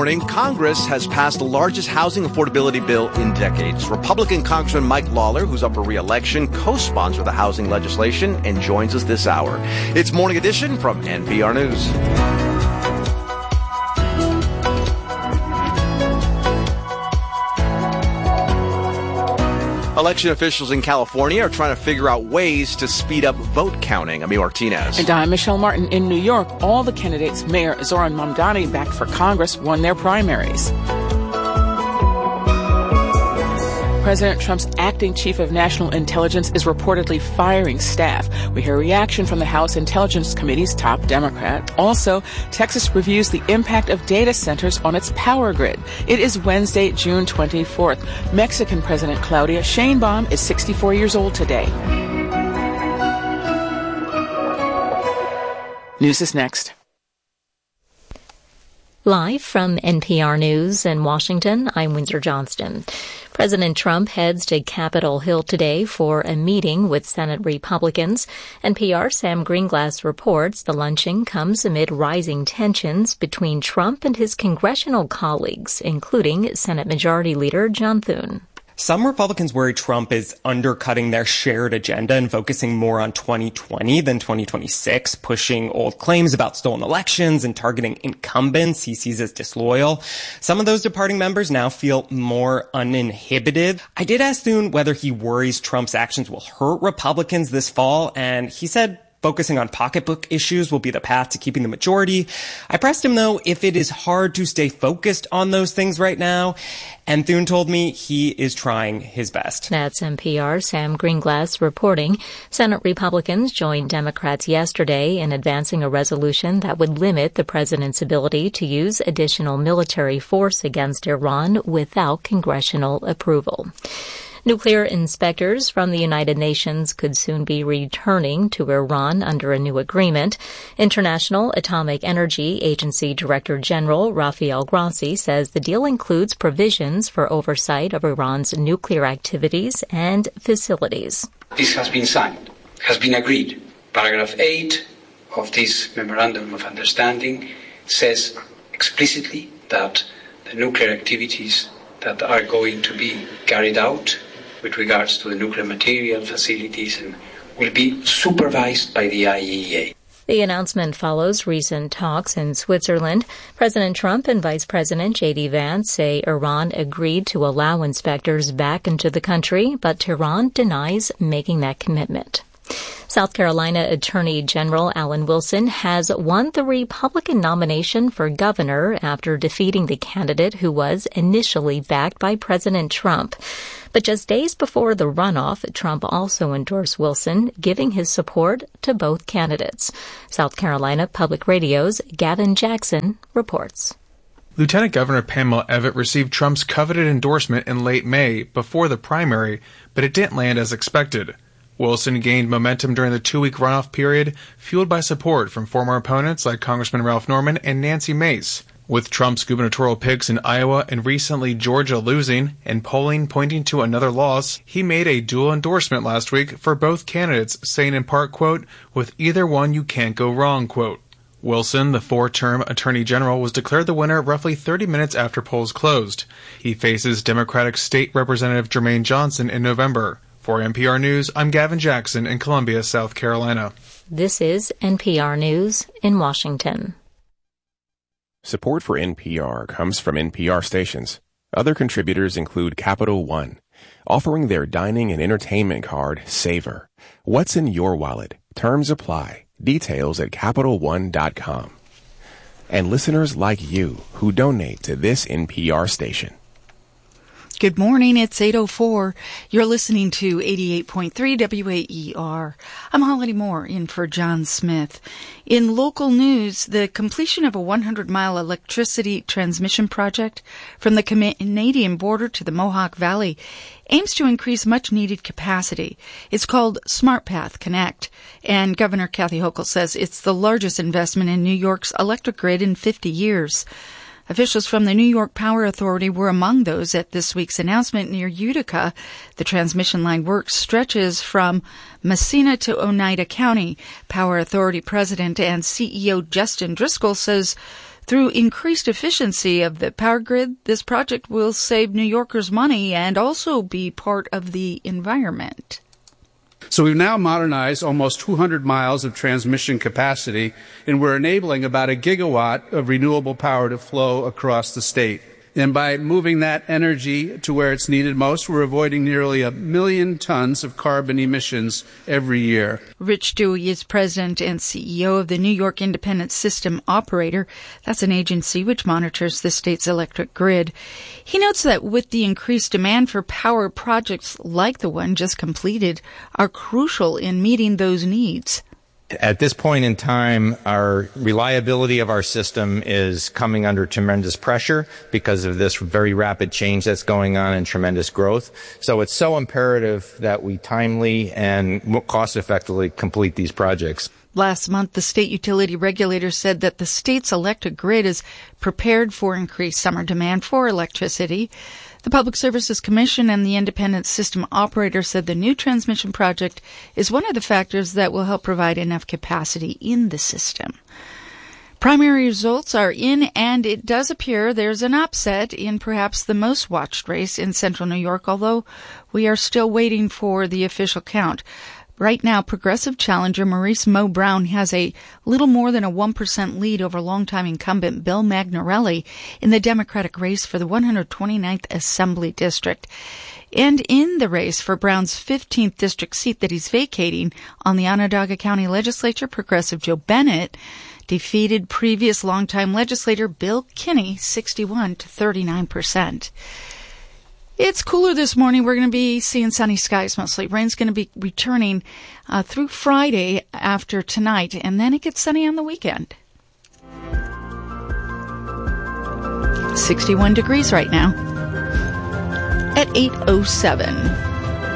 morning. Congress has passed the largest housing affordability bill in decades. Republican Congressman Mike Lawler, who's up for re-election, co-sponsored the housing legislation and joins us this hour. It's Morning Edition from NPR News. Election officials in California are trying to figure out ways to speed up vote counting. Ami Martinez. And I'm Michelle Martin. In New York, all the candidates, Mayor Zoran Mamdani, back for Congress, won their primaries. President Trump's acting chief of national intelligence is reportedly firing staff. We hear a reaction from the House Intelligence Committee's top Democrat. Also, Texas reviews the impact of data centers on its power grid. It is Wednesday, June 24th. Mexican President Claudia Sheinbaum is 64 years old today. News is next. Live from NPR News in Washington, I'm Windsor Johnston. President Trump heads to Capitol Hill today for a meeting with Senate Republicans. NPR's Sam Greenglass reports the luncheon comes amid rising tensions between Trump and his congressional colleagues, including Senate Majority Leader John Thune. Some Republicans worry Trump is undercutting their shared agenda and focusing more on 2020 than 2026, pushing old claims about stolen elections and targeting incumbents he sees as disloyal. Some of those departing members now feel more uninhibited. I did ask Thune whether he worries Trump's actions will hurt Republicans this fall, and he said focusing on pocketbook issues will be the path to keeping the majority. I pressed him, though, if it is hard to stay focused on those things right now, and Thune told me he is trying his best. That's NPR's Sam Greenglass reporting. Senate Republicans joined Democrats yesterday in advancing a resolution that would limit the president's ability to use additional military force against Iran without congressional approval. Nuclear inspectors from the United Nations could soon be returning to Iran under a new agreement. International Atomic Energy Agency Director General Rafael Grossi says the deal includes provisions for oversight of Iran's nuclear activities and facilities. This has been signed, has been agreed. Paragraph 8 of this Memorandum of Understanding says explicitly that the nuclear activities that are going to be carried out with regards to the nuclear material facilities and will be supervised by the IAEA. The announcement follows recent talks in Switzerland. President Trump and Vice President J.D. Vance say Iran agreed to allow inspectors back into the country, but Tehran denies making that commitment. South Carolina Attorney General Alan Wilson has won the Republican nomination for governor after defeating the candidate who was initially backed by President Trump. But just days before the runoff, Trump also endorsed Wilson, giving his support to both candidates. South Carolina Public Radio's Gavin Jackson reports. Lieutenant Governor Pamela Evette received Trump's coveted endorsement in late May before the primary, but it didn't land as expected. Wilson gained momentum during the 2-week runoff period, fueled by support from former opponents like Congressman Ralph Norman and Nancy Mace. With Trump's gubernatorial picks in Iowa and recently Georgia losing, and polling pointing to another loss, he made a dual endorsement last week for both candidates, saying in part, quote, "With either one you can't go wrong," quote. Wilson, the 4-term Attorney General, was declared the winner roughly 30 minutes after polls closed. He faces Democratic State Representative Jermaine Johnson in November. For NPR News, I'm Gavin Jackson in Columbia, South Carolina. This is NPR News in Washington. Support for NPR comes from NPR stations. Other contributors include Capital One, offering their dining and entertainment card, Savor. What's in your wallet? Terms apply. Details at CapitalOne.com. And listeners like you who donate to this NPR station. Good morning, it's 8:04. You're listening to 88.3 WAER. I'm Holly Moore in for John Smith. In local news, the completion of a 100-mile electricity transmission project from the Canadian border to the Mohawk Valley aims to increase much-needed capacity. It's called SmartPath Connect, and Governor Kathy Hochul says it's the largest investment in New York's electric grid in 50 years. Officials from the New York Power Authority were among those at this week's announcement near Utica. The transmission line work stretches from Massena to Oneida County. Power Authority President and CEO Justin Driscoll says Through increased efficiency of the power grid, this project will save New Yorkers money and also be part of the environment. So we've now modernized almost 200 miles of transmission capacity, and we're enabling about 1 gigawatt of renewable power to flow across the state. And by moving that energy to where it's needed most, we're avoiding nearly 1 million tons of carbon emissions every year. Rich Dewey is president and CEO of the New York Independent System Operator. That's an agency which monitors the state's electric grid. He notes that with the increased demand for power, projects like the one just completed are crucial in meeting those needs. At this point in time, our reliability of our system is coming under tremendous pressure because of this very rapid change that's going on and tremendous growth. So it's so imperative that we timely and cost-effectively complete these projects. Last month, the state utility regulator said that the state's electric grid is prepared for increased summer demand for electricity. The Public Services Commission and the Independent System Operator said the new transmission project is one of the factors that will help provide enough capacity in the system. Primary results are in, and it does appear there's an upset in perhaps the most watched race in central New York, although we are still waiting for the official count. Right now, progressive challenger Maurice Mo Brown has a little more than a 1% lead over longtime incumbent Bill Magnarelli in the Democratic race for the 129th Assembly District. And in the race for Brown's 15th district seat that he's vacating on the Onondaga County Legislature, progressive Joe Bennett defeated previous longtime legislator Bill Kinney 61 to 39%. It's cooler this morning. We're going to be seeing sunny skies mostly. Rain's going to be returning through Friday after tonight, and then it gets sunny on the weekend. 61 degrees right now at 8:07.